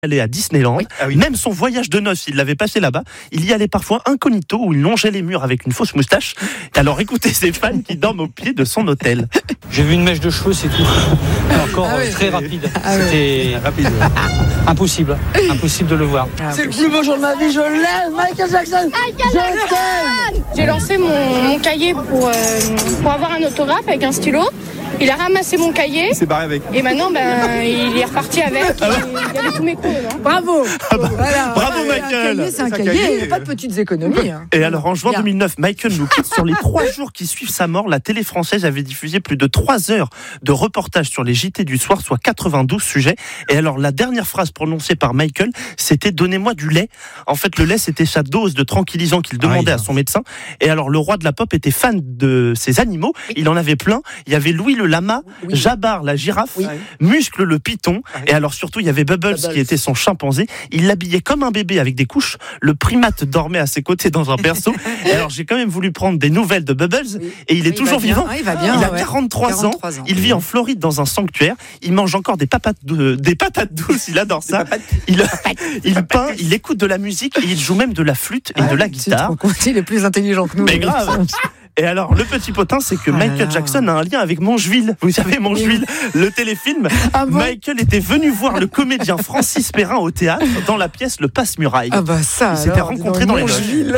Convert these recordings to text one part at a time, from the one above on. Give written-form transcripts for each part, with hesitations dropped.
allait à Disneyland, Oui. Ah oui. même son voyage de noces, il l'avait passé là-bas. Il y allait parfois incognito où il longeait les murs avec une fausse moustache. Alors écoutez ses fans qui dorment au pied de son hôtel. J'ai vu une mèche de cheveux, c'est tout. Encore très rapide. C'était Rapide. impossible de le voir. C'est le plus beau jour de ma vie, je l'aime, Michael Jackson. Je t'aime. J'ai lancé mon cahier pour avoir un autographe avec un stylo. Il a ramassé mon cahier Il s'est barré avec. et maintenant il est reparti avec. Il y avait tous mes cours dedans. Bravo. Voilà. Bravo, Michael. Un cahier, c'est un C'est un cahier, cahier. il n'y a pas de petites économies. Hein. Et alors, en juin Bien. 2009, Michael nous quitte. Sur les 3 jours qui suivent sa mort, la télé française avait diffusé plus de 3 heures de reportages sur les JT du soir, soit 92 sujets. Et alors, la dernière phrase prononcée par Michael, c'était « Donnez-moi du lait ». En fait, le lait, c'était sa dose de tranquillisant qu'il demandait à son médecin. Et alors, le roi de la pop était fan de ces animaux. Il en avait plein. Il y avait Louis le lama, Oui. Jabbar la girafe, Oui. Muscle le python. Et alors, surtout, il y avait Bubbles qui était son chimpanzé. Il l'habillait comme un bébé avec des couches. Le primate dormait à ses côtés dans un berceau. Et alors, j'ai quand même voulu prendre des nouvelles de Bubbles. Oui. Et il est Oui, toujours va bien. vivant. Ah, il va bien, Il a ouais. 43 ans. 43 ans. Il vit en Floride dans un sanctuaire. Il mange encore des patates douces. Il adore ça. Il peint, il écoute de la musique et il joue même de la flûte et de la Tu te guitare. rends compte, il est plus intelligent que nous. Mais lui. grave. Et alors, le petit potin, c'est que Ah là Michael là. Jackson a un lien avec Mongeville. Vous savez, Mongeville, le téléfilm. Ah bon Michael était venu voir le comédien Francis Perrin au théâtre dans la pièce Le Passe-Muraille. Ah bah ça. Ils s'étaient alors, rencontrés dans les loges. Mongeville.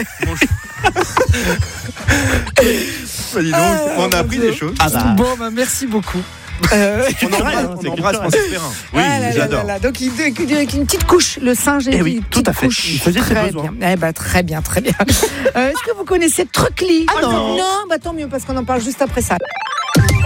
Bah, dis donc, on a appris des choses. Ah bah, Bon, bah merci beaucoup. On culturel, hein, embrasse c'est Francis culturel. Perrin. Oui, Ah là là j'adore. là là. Donc il avec une petite couche, le singe. Eh et oui, une tout petite à fait. couche. Il faisait ses Très besoins. bien. Eh ben, très bien, très bien. Est-ce que vous connaissez Trucly? Ah non. Non, bah tant mieux parce qu'on en parle juste après ça.